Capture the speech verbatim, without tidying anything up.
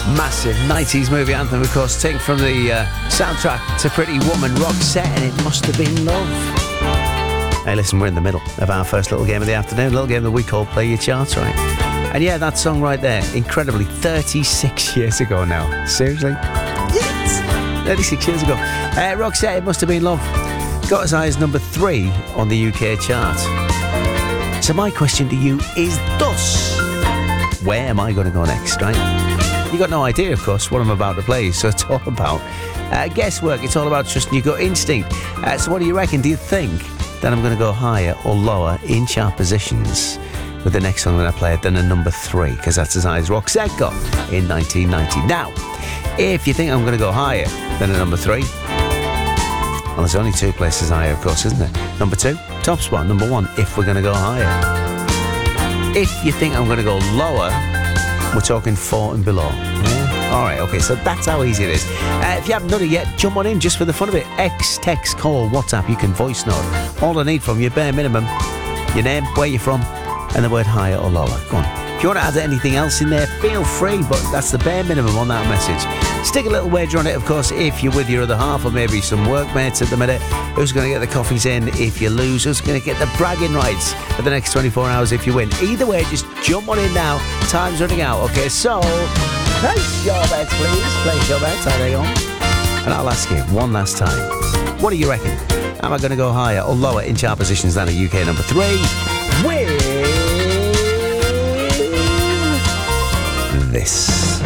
Massive nineties movie anthem, of course, taken from the uh, soundtrack to Pretty Woman, Roxette, and It Must Have Been Love. Hey, listen, we're in the middle of our first little game of the afternoon, a little game that we call Play Your Charts, right? And yeah, that song right there, incredibly, thirty-six years ago now. Seriously? Yes! thirty-six years ago. Uh, Roxette, It Must Have Been Love. Got as high as number three on the U K chart. So my question to you is thus: where am I going to go next, right? You got no idea, of course, what I'm about to play, so it's all about uh, guesswork. It's all about trusting your gut instinct. Uh, so what do you reckon? Do you think that I'm going to go higher or lower in chart positions with the next song that I play than a number three? Because that's as high as Roxette got in nineteen ninety. Now, if you think I'm going to go higher than a number three, well, there's only two places higher, of course, isn't there? Number two, top spot. Number one, if we're going to go higher. If you think I'm going to go lower, we're talking four and below. Yeah. All right, okay, so that's how easy it is. Uh, if you haven't done it yet, jump on in just for the fun of it. X, text, call, WhatsApp, you can voice note. All I need from you, bare minimum, your name, where you're from, and the word higher or lower. Go on. If you want to add anything else in there, feel free, but that's the bare minimum on that message. Stick a little wager on it, of course, if you're with your other half or maybe some workmates at the minute. Who's going to get the coffees in if you lose? Who's going to get the bragging rights for the next twenty-four hours if you win? Either way, just jump on in now. Time's running out. Okay, so place your bets, please. Place your bets. How they go? And I'll ask you one last time. What do you reckon? Am I going to go higher or lower in chart positions than a U K number three? With this.